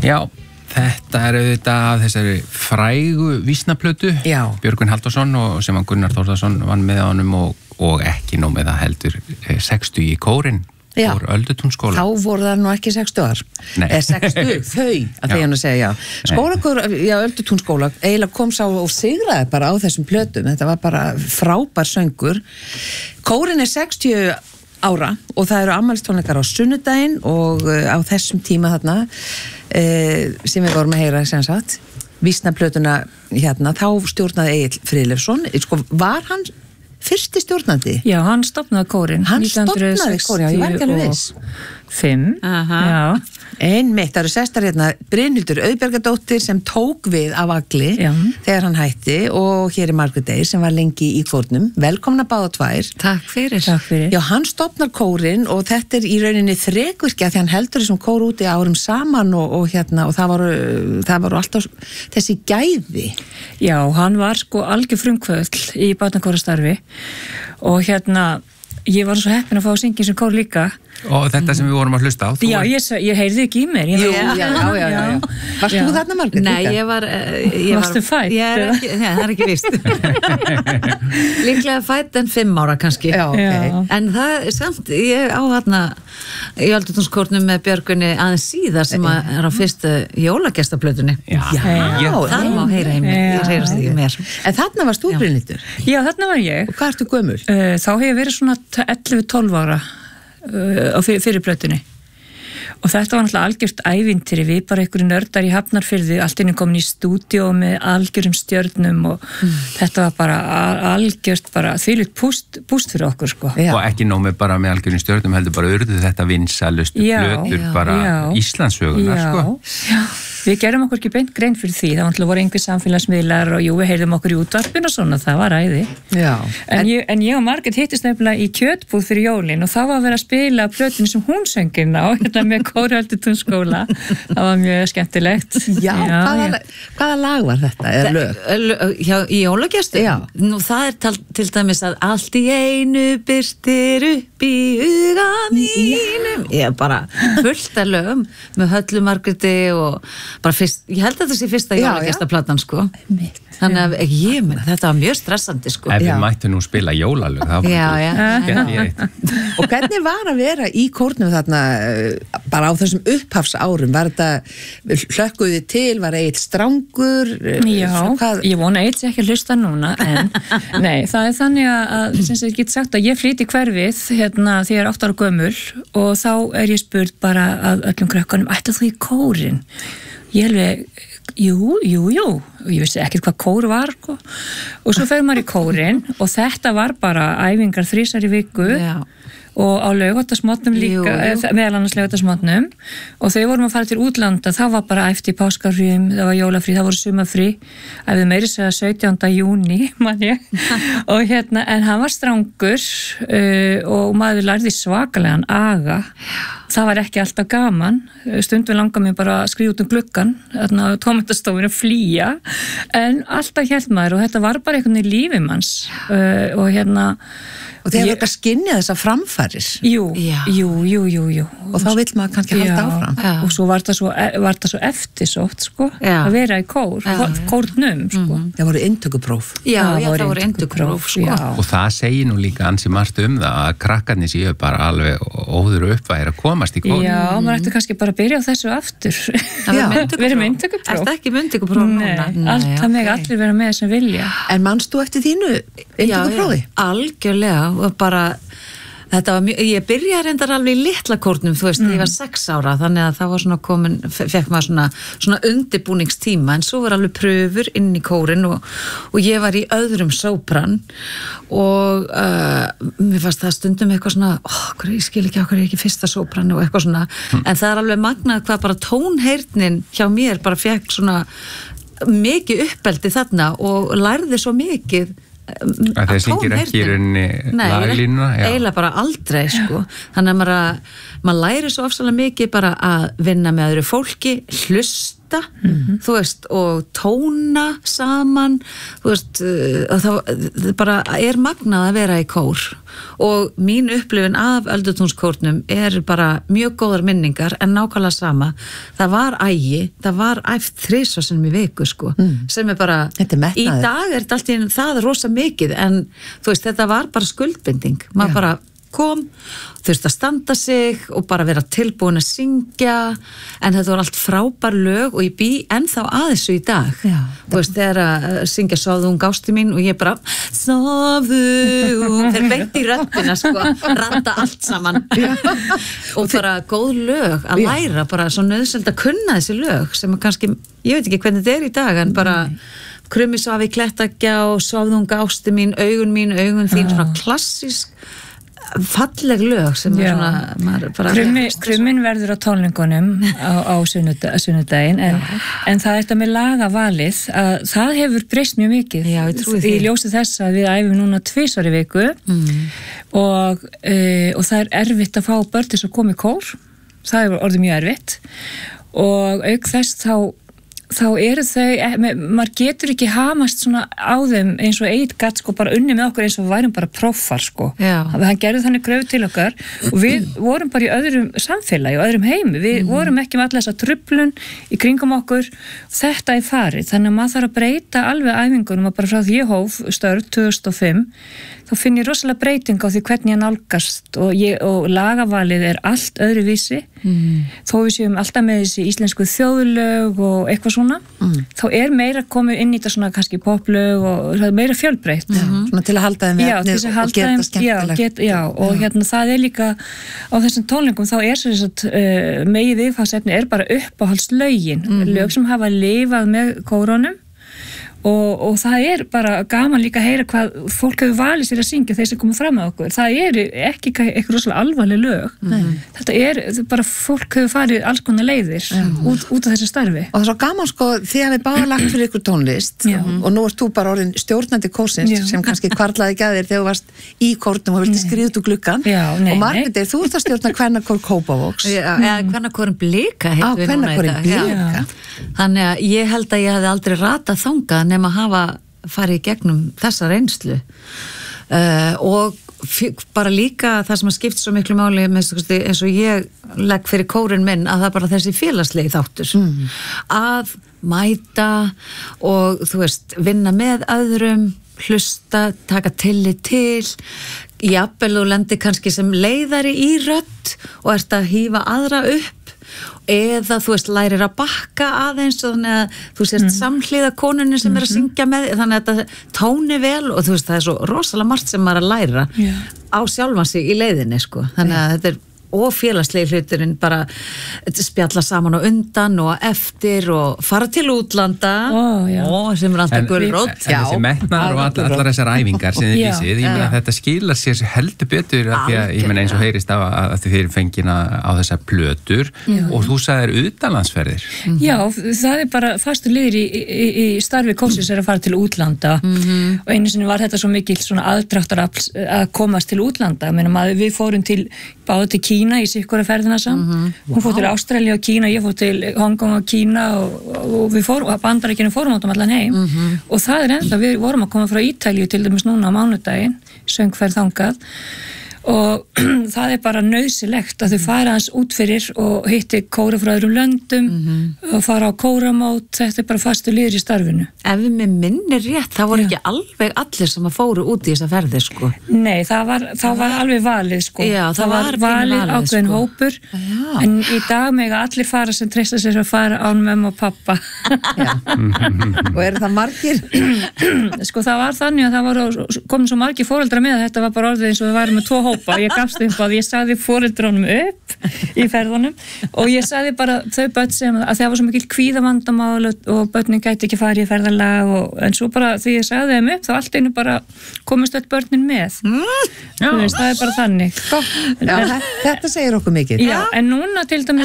Já, þetta auðvitað af þessari frægu vísnaplötu Björgvin Halldórsson og sem Gunnar Þórðarsson vann með á honum og ekki nóg með það heldur 60 í kórinn úr Öldutúnsskóla. Þá voru það nú ekki 60 ár. Nei. 60, þau, að þegar hann að segja Skólakór, Öldutúnsskóla eiginlega kom sá og sigraði bara á þessum plötum. Þetta var bara frábær söngur. Kórinn 60 ára og það eru afmælistónleikar á sunnudaginn og á þessum tíma þarna sem við vorum að heyra sem sagt vísnaplötuna hérna, þá stjórnaði Egill Friðleifsson. Sko, var hann fyrsti stjórnandi? Já, hann stofnaði kórinn. Hann stofnaði kórinn, já, ég var ekki alveg viss. 5, já. Einmitt, það eru sestar hérna Brynhildur Auðbjargadóttir sem tók við af Agli þegar hann hætti og hér Margrét Eir sem var lengi í kórnum. Velkomna báða tvær. Takk fyrir. Já, hann stofnar kórinn og þetta í rauninni þrekvirkja því hann heldur þessum kór úti árum saman og það voru alltaf þessi gæði. Já, hann var sko algjör frumkvöðl í barnakórastarfi og ég var svo heppin að fá að syngja sem kór líka. Og þetta sem við vorum að hlusta á. Já, ég heyrði ekki í mér. Já. Varst þú þarna, Margrét? Nei, ég var Varstu fætt? Nei, það ekki víst. Líklega fætt en 5 ára kannski. Já, ok. En það samt, ég á þarna í Öldutúnskórnum með Björgunni aðeins síðar sem á fyrstu jólagestaplötunni. Já. Það má heyra í mér. Ég heyrast ekki mér. En þarna varst þú, Brynhildur? Já, þarna var ég. Og hvað ertu gömul? Þá hef ég verið svona 11-12 ára á fyrir plötunni og þetta var náttúrulega algjört ævintýri við bara einhverju nördar í Hafnarfirði allt inni komin í stúdíó með algjörum stjörnum og þetta var bara algjört bara þvílíkt púst fyrir okkur sko. Og ekki nóg með bara með algjörum stjörnum heldur bara urðu þetta vinsælustu plötur bara Íslandssögunar sko. Já. Við gerum okkur ekki beint grein fyrir því, það voru einhver samfélagsmiðlar og við heyrðum okkur í útvarpinu og svona, það var æði. Já. En ég og Margrét hittist nefnilega í kjötbúð fyrir jólin og þá var verið að spila plötinu sem hún söngin á, með kóri Öldutúnsskóla. Það var mjög skemmtilegt. Já, hvaða lag var þetta, eða lög? Í jólagesti? Já. Nú það til dæmis að allt í einu byrstir upp í huga mínum. Ég er bara fullt af lögum með Höllu Margréti og bara fyrst, ég held að þetta sé fyrsta jólagestaplatan sko. Þannig að þetta var mjög stressandi sko. Ef við mættum nú spila jólalög það var Og hvernig var að vera í kórnum þarna bara á þessum upphafsárum, var þetta hlökkuði til, var Egill strangur? Já, ég vona Egill sé ekki að hlusta núna en nei, það er þannig að sem ég get sagt að ég flýti hverfið þegar ég er 8 ára gömul og þá er ég spurð bara að öllum krökkunum, ætla þú í kórinn? Ég alveg, jú, og ég vissi ekkert hvað kór var sko. Og svo fer maður í kórinn og þetta var bara æfingar 3 í viku og á laugardagsmótnum líka, meðal annars laugardagsmótnum og þegar vorum að fara til útlanda þá var bara æft í páskarfríum, það var jólafrí, það voru sumafrí, æfði meiri segja 17. júní, man ég og en hann var strangur og maður lærði svakalegan aga. Það var ekki alltaf gaman, stundum langar mér bara að skrifa út gluggan, tómatastofinu flýja, en alltaf hélt maður og þetta var bara einhvern veginn lífið manns og þegar þetta skinnið þessar framfæris. Jú. Og þá vill maður kannski halda áfram. Og svo var það svo eftirsótt, sko, að vera í kórnum, sko. Það voru inntökupróf. Já, það voru inntökupróf, sko. Og það segir nú líka ansi margt það að krakkarnir séu bara alveg óður uppvæðir að komast í kórnum. Já, maður ætti kannski bara að byrja á þessu aftur. Verið með inntökupróf. Er það ekki með inntökupróf núna? Nei, það meg allir vera með sem vilja. En manst þú eftir þínu inntökuprófi? Algjörlega og bara þetta var ég byrjaði reyndar alveg í litla kórnum þú veist, ég var 6 ára þannig að það var svona fekk maður svona undirbúningstíma en svo var alveg pröfur inn í kórinn og ég var í öðrum sópran og mér fannst það stundum eitthvað svona ég skil ekki okkur ekki fyrsta sópran og eitthvað svona en það er alveg magnað hvað bara tónheyrnin hjá mér bara fekk svona mikið uppeldi þarna og lærði svo mikið að þeir syngir ekki í rauninni laglínuna? Nei, eiginlega bara aldrei sko. Þannig að maður læri svo ofsalega mikið bara að vinna með öðru fólki, hlusta þú veist, og tóna saman, þú veist, það bara magnað að vera í kór og mín upplifun af Öldutúnskórnum bara mjög góðar minningar en nákvæmlega sama, það var það var æft 3 sinnum í viku sko, sem bara í dag þetta allt í einu það rosa mikið en þú veist, þetta var bara skuldbinding, maður bara kom, þurfti að standa sig og bara vera tilbúin að syngja en þetta var allt frábær lög og ég bý ennþá að þessu í dag þú veist, þegar að syngja Sofðu ung ástu mín og ég bara Sofðu ung, þeir beint í röddina sko, randa allt saman og bara góð lög að læra, bara svo nauðsynlegt að kunna þessi lög sem kannski, ég veit ekki hvernig þetta í dag en bara Krummi svafi klettagjá, Sofðu ung ástu mín, augun þín, svona klassísk falleg lög sem svona Krummin verður á tónleikunum á sunnudaginn en það þetta með lagavalið að það hefur breyst mjög mikið í ljósi þess að við æfum núna 2 í viku og það erfitt að fá börn til að koma í kór, það er orðið mjög erfitt og auk þess þá eru þau, maður getur ekki hamast svona á þeim eins og Egill gat sko bara unni með okkur eins og við værum bara prófar sko, hann gerði þannig gröf til okkar og við vorum bara í öðrum samfélagi og öðrum heimi, við vorum ekki með alla þessa truflun í kringum okkur þetta farið, þannig að maður þarf að breyta alveg æfingunum og bara frá því ég hóf störf 2005 þá finn ég rosalega breyting á því hvernig ég nálgast og lagavalið allt öðruvísi þó við séum alltaf með þessi íslensku þjóðlög og eitthvað svona þá meira komið inn í þetta svona kannski poplög og það meira fjölbreytt svona til að halda þeim við efnið og gera þetta skemmtilegt og hérna það líka á þessum tónleikum þá megið viðfangsefni bara uppáhaldslögin lög sem hafa lifað með kórónum og það bara gaman líka að heyra hvað fólk hefur valið sér að syngja þeir sem koma fram með okkur, það ekki eitthvað rosalega alvarleg lög þetta bara fólk hefur farið alls konar leiðir út af þessu starfi og það er svo gaman sko því að við báðum lagt fyrir ykkur tónlist og nú ert þú bara orðin stjórnandi kórsins sem kannski kvarlaði ekki að þér þegar þú varst í kórnum og vildi skriða út úr gluggan og Margrét, þú ert að stjórna kvennakór Kópavogs eða kvennakórin Blika þannig að ég held að ég hefði aldrei ratað þangað nema að hafa farið í gegnum þessa reynslu og bara líka það sem að skipta svo miklu máli eins og ég legg fyrir kórinn minn að það bara þessi félagslegi þáttur að mæta og þú veist, vinna með öðrum hlusta, taka tillit til jafnvel og lendi kannski sem leiðari í rödd og ert að hífa aðra upp eða þú veist lærir að bakka aðeins og þannig að þú sést samhliða konunni sem að syngja með þannig að þetta tóni vel og þú veist það svo rosalega margt sem maður að læra á sjálfan sig í leiðinni sko þannig að þetta og félagslegi hluturinn bara spjalla saman og undan og eftir og fara til útlanda sem alltaf gulrótt þessi metnar og allar þessar æfingar sem þið vísið, ég meina þetta skilar sér heldur betur af því að ég meina eins og heyrist að þið fyrir fengina á þessar plötur og þú sagðir utanlandsferðir Já, það bara fastur liður í starfi kórsins að fara til útlanda og einu sinni var þetta svo mikil svona aðdráttarafl að komast til útlanda, við fórum báðu til Kína í sikkura ferðina saman hún fór til Ástralíu og Kína, ég fór til Hongkong og Kína og við fórum Bandaríkjunum fórum átum allan heim og það ennþá, við vorum að koma frá Ítalíu til dæmis núna á mánudaginn söngferð þangað og það bara nauðsynlegt að þau fara hans út fyrir og hitti kóra frá öðrum löndum og fara á kóramót, þetta bara fastu liður í starfinu. Ef við með minnir rétt, það voru ekki alveg allir sem að fóru út í þessa ferði sko. Nei, það var alveg valið sko. Já, það var valið ákveðin sko. Hópur, en í dag mega allir fara sem treysta sér að fara án mömmu og pappa. Og eru það margir? Sko það var þannig að það voru komin svo margir foreldrar með að þetta var bara orðið eins og við værum með 2 hópa og ég gafst upp að ég sagði foreldrunum upp í ferðunum og ég sagði bara þau börn sem að það var svo mikil kvíðavandamál og börnin gæti ekki farið í ferðalag en svo bara því ég sagði þeim upp þá allt einu bara komist öll börnin með veist, það bara þannig þetta segir okkur mikið Já, en núna til dæmis